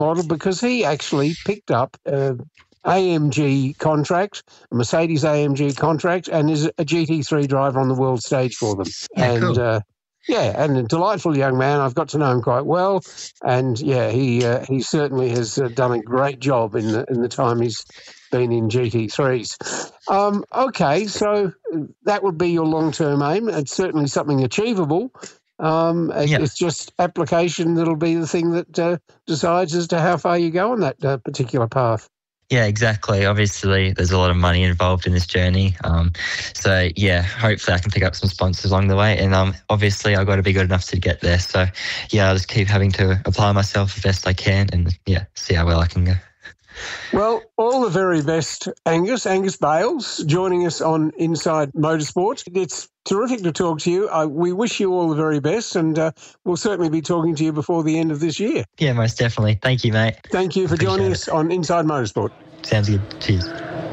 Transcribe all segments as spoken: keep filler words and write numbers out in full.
model because he actually picked up uh, A M G contract, a Mercedes A M G contract, and is a G T three driver on the world stage for them. Yeah, and cool. uh, yeah, and a delightful young man. I've got to know him quite well, and yeah, he uh, he certainly has uh, done a great job in the in the time he's been in G T threes. Um, okay, so that would be your long-term aim. It's certainly something achievable. Um, it, Yeah. It's just application that'll be the thing that uh, decides as to how far you go on that uh, particular path. Yeah, exactly. Obviously, there's a lot of money involved in this journey. Um, so, yeah, hopefully I can pick up some sponsors along the way. And um, obviously, I've got to be good enough to get there. So, yeah, I'll just keep having to apply myself the best I can and, yeah, see how well I can go. Well, all the very best, Angus. Angus Bales joining us on Inside Motorsport. It's terrific to talk to you. Uh, we wish you all the very best, and uh, we'll certainly be talking to you before the end of this year. Yeah, most definitely. Thank you, mate. Thank you for Appreciate joining it. us on Inside Motorsport. Sounds good. Cheers.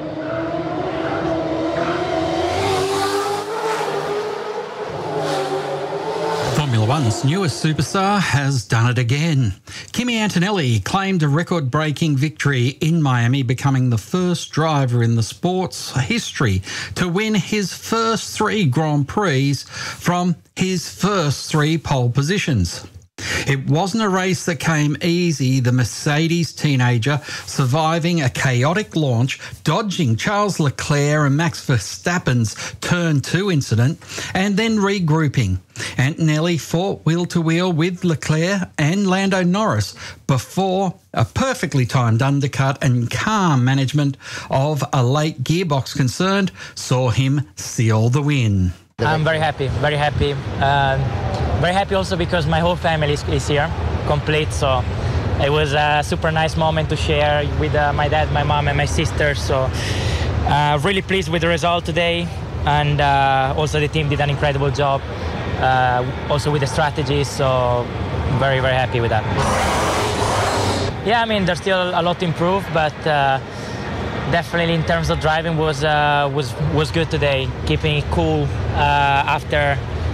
Formula One's newest superstar has done it again. Kimi Antonelli claimed a record-breaking victory in Miami, becoming the first driver in the sport's history to win his first three Grand Prix from his first three pole positions. It wasn't a race that came easy, the Mercedes teenager surviving a chaotic launch, dodging Charles Leclerc and Max Verstappen's turn two incident, and then regrouping. Antonelli fought wheel-to-wheel with Leclerc and Lando Norris before a perfectly timed undercut and calm management of a late gearbox concern saw him seal the win. I'm very happy, very happy. Um, very happy also because my whole family is, is here, complete. So it was a super nice moment to share with uh, my dad, my mom, and my sister. So uh, really pleased with the result today. And uh, also the team did an incredible job, uh, also with the strategy. So very, very happy with that. Yeah, I mean, there's still a lot to improve, but uh, definitely in terms of driving was uh, was was good today. Keeping it cool uh, after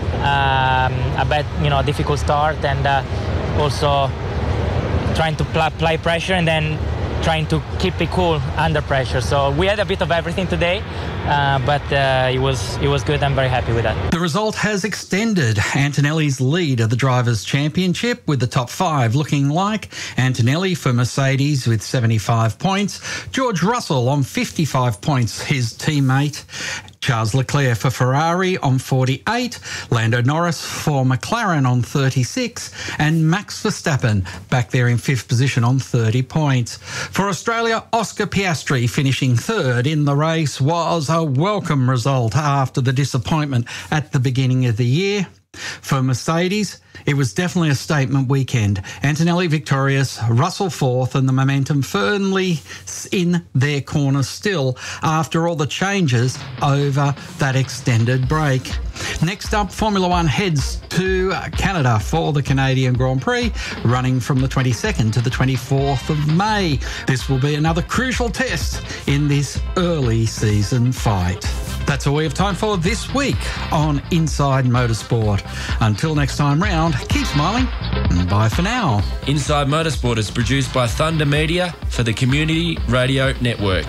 um, a bad, you know, difficult start, and uh, also trying to pl- apply pressure and then trying to keep it cool under pressure. So we had a bit of everything today, uh, but uh, it was it was good. I'm very happy with that. The result has extended Antonelli's lead of the Drivers' Championship, with the top five looking like Antonelli for Mercedes with seventy-five points, George Russell on fifty-five points, his teammate, Charles Leclerc for Ferrari on forty-eight, Lando Norris for McLaren on thirty-six, and Max Verstappen back there in fifth position on thirty points. For Australia, Oscar Piastri finishing third in the race was a welcome result after the disappointment at the beginning of the year. For Mercedes, it was definitely a statement weekend. Antonelli victorious, Russell fourth, and the momentum firmly in their corner still after all the changes over that extended break. Next up, Formula One heads to Canada for the Canadian Grand Prix, running from the twenty-second to the twenty-fourth of May. This will be another crucial test in this early season fight. That's all we have time for this week on Inside Motorsport. Until next time round, keep smiling and bye for now. Inside Motorsport is produced by Thunder Media for the Community Radio Network.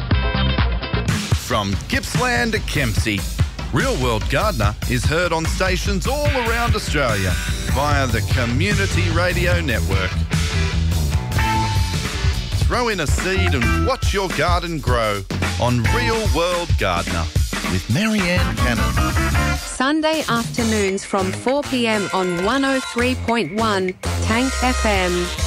From Gippsland to Kempsey, Real World Gardener is heard on stations all around Australia via the Community Radio Network. Throw in a seed and watch your garden grow on Real World Gardener with Marianne Cannon. Sunday afternoons from four p m on one oh three point one Tank F M.